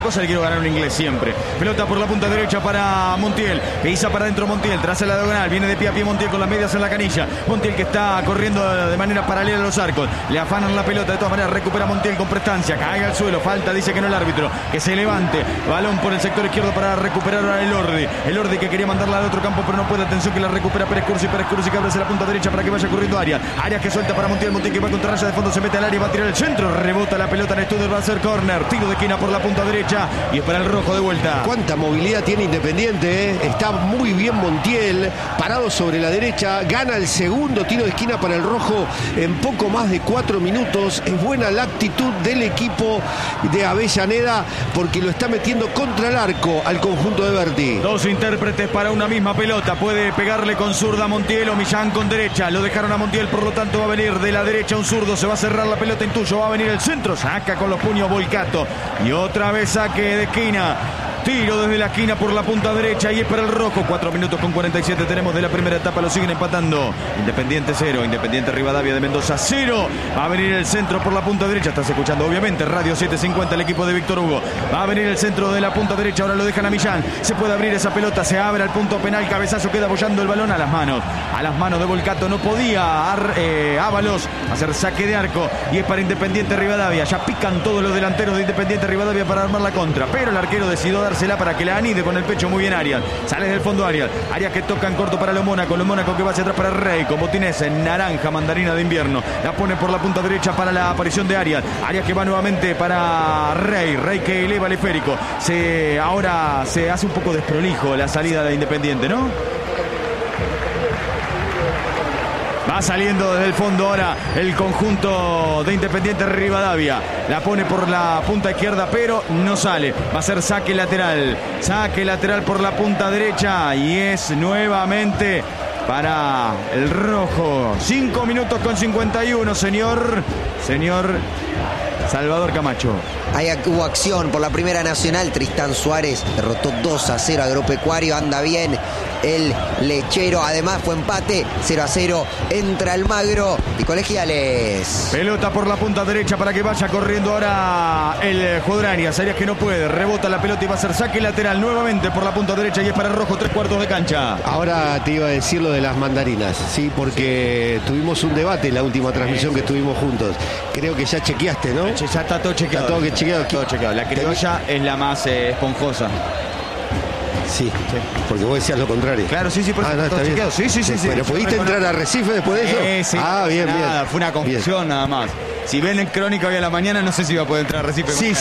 Cosa le quiero ganar un inglés siempre. Pelota por la punta derecha para Montiel. Pisa para adentro Montiel. Traza la diagonal. Viene de pie a pie Montiel con las medias en la canilla. Montiel que está corriendo de manera paralela a los arcos. Le afanan la pelota. De todas maneras recupera Montiel con prestancia. Cae al suelo. Falta, dice que no el árbitro. Que se levante. Balón por el sector izquierdo para recuperar a Elordi. Elordi que quería mandarla al otro campo pero no puede. Atención que la recupera Pérez Cursi. Pérez Cursi que abre hacia la punta derecha para que vaya corriendo Arias. Arias que suelta para Montiel. Montiel que va contra raya de fondo. Se mete al área. Va a tirar el centro. Rebota la pelota en Studer. Va a ser córner. Tiro de esquina por la punta derecha. Y es para el rojo de vuelta. Cuánta movilidad tiene Independiente, ¿eh? Está muy bien Montiel, parado sobre la derecha, gana el segundo tiro de esquina para el rojo en poco más de 4 minutos. Es buena la actitud del equipo de Avellaneda porque lo está metiendo contra el arco al conjunto de Berti. Dos intérpretes para una misma pelota. Puede pegarle con zurda a Montiel o Millán con derecha. Lo dejaron a Montiel, por lo tanto va a venir de la derecha un zurdo. Se va a cerrar la pelota, Intuyo. Va a venir el centro. Saca con los puños Volcato. Y otra vez saque de esquina. Tiro desde la esquina por la punta derecha y es para el rojo. 4 minutos con 47 tenemos de la primera etapa. Lo siguen empatando. Independiente 0. Independiente Rivadavia de Mendoza 0. Va a venir el centro por la punta derecha. Estás escuchando obviamente Radio 750, el equipo de Víctor Hugo. Va a venir el centro de la punta derecha. Ahora lo dejan a Millán. Se puede abrir esa pelota. Se abre al punto penal. Cabezazo queda apoyando el balón a las manos. A las manos de Volcato. No podía Ábalos hacer saque de arco. Y es para Independiente Rivadavia. Ya pican todos los delanteros de Independiente Rivadavia para armar la contra. Pero el arquero decidió dársela para que la anide con el pecho. Muy bien Arias. Sale del fondo Arias. Arias que toca en corto para Lo Mónaco. Lo Mónaco que va hacia atrás para Rey. Con botines en naranja, mandarina de invierno. La pone por la punta derecha para la aparición de Arias. Arias que va nuevamente para Rey. Rey que eleva el esférico. Ahora se hace un poco desprolijo la salida de Independiente, ¿no? Va saliendo desde el fondo ahora el conjunto de Independiente Rivadavia. La pone por la punta izquierda, pero no sale. Va a ser saque lateral. Saque lateral por la punta derecha. Y es nuevamente para el rojo. 5 minutos con 51, señor Salvador Camacho. Ahí hubo acción por la Primera Nacional. Tristán Suárez derrotó 2-0 a Agropecuario. Anda bien el lechero. Además fue empate 0-0 entre Almagro y Colegiales. Pelota por la punta derecha para que vaya corriendo ahora el jugador Arias. Arias que no puede. Rebota la pelota y va a ser saque lateral nuevamente por la punta derecha. Y es para el rojo, 3/4 de cancha. Ahora te iba a decir lo de las mandarinas, sí, porque tuvimos un debate en la última transmisión que estuvimos juntos. Creo que ya chequeaste, ¿no? Ya está todo chequeado. Está todo chequeado. La criolla es la más esponjosa. Sí, porque vos decías lo contrario. Claro, sí, por eso no, está chequeado. Sí. ¿Pero pudiste entrar a Recife después de eso? Sí. Bien. Fue una confusión nada más. Si ven en Crónica hoy a la mañana, no sé si va a poder entrar a Recife. Sí,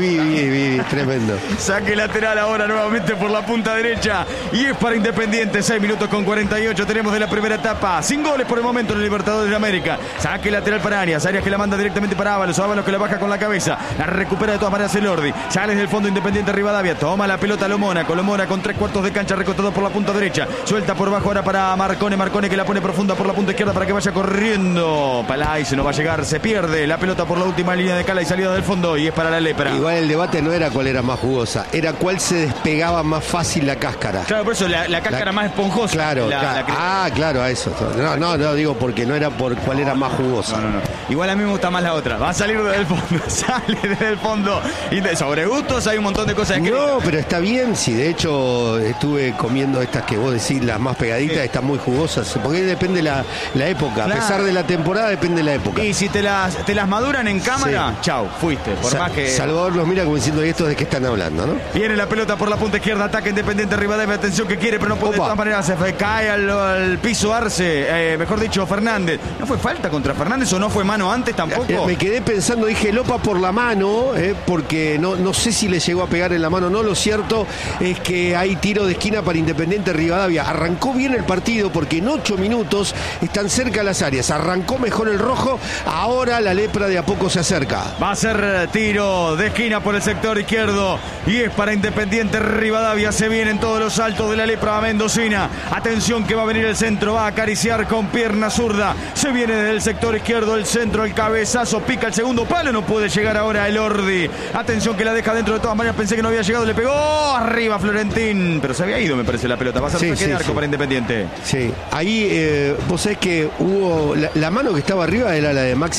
vi, tremendo. Saque lateral ahora nuevamente por la punta derecha. Y es para Independiente, 6 minutos con 48 tenemos de la primera etapa. 5 goles por el momento en el Libertadores de América. Saque lateral para Arias. Arias que la manda directamente para Ábalos. Ábalos que la baja con la cabeza. La recupera de todas maneras Elordi. Sale desde el fondo Independiente Rivadavia. Toma la pelota Lo Mónaco. Lo Mónaco con 3/4 de cancha recostado por la punta derecha. Suelta por bajo ahora para Marcone. Marcone que la pone profunda por la punta izquierda para que vaya corriendo. Palay se no va a llegar. Se pierde la pelota por la última línea de cala y salida del fondo. Y es para la lepra. Igual el debate no era cuál era más jugosa. Era cuál se despegaba más fácil la cáscara. Claro, por eso la cáscara más esponjosa. Claro, claro, a eso. No, digo porque no era por cuál era más jugosa. No. Igual a mí me gusta más la otra. Va a salir desde el fondo. Sale desde el fondo. Y sobre gustos hay un montón de cosas. No, pero está bien. Si de hecho estuve comiendo estas que vos decís, las más pegaditas, están muy jugosas. Porque depende la época. Claro. A pesar de la temporada, depende de la época. Y si te las maduran en cámara, chau, fuiste. Por más que... Salvador los mira como diciendo, ¿y esto de qué están hablando, no? Viene la pelota por la punta izquierda, ataque Independiente Rivadavia, atención que quiere, pero no puede. De todas maneras, se cae al piso Arce, mejor dicho, Fernández. ¿No fue falta contra Fernández o no fue mano antes tampoco? Me quedé pensando, dije Lopa por la mano, porque no sé si le llegó a pegar en la mano, no. Lo cierto es que hay tiro de esquina para Independiente Rivadavia. Arrancó bien el partido porque en 8 minutos están cerca las áreas. Arrancó mejor el rojo, ahora la lepra de a poco se acerca. Va a ser tiro de esquina por el sector izquierdo y es para Independiente Rivadavia. Se vienen todos los saltos de la lepra mendocina. Atención que va a venir el centro, va a acariciar con pierna zurda. Se viene desde el sector izquierdo el centro, el cabezazo, pica el segundo palo, no puede llegar ahora Elordi. Atención que la deja dentro de todas maneras, pensé que no había llegado, le pegó arriba Florentín, pero se había ido me parece la pelota. Va a ser saque de arco para Independiente. Sí, ahí vos sabés que hubo la mano que estaba arriba era la de Maxi Sala.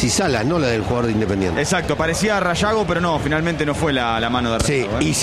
no la del jugador de Independiente. Exacto, parecía Rayago, pero no, finalmente no fue la mano de Sí, Rayago. y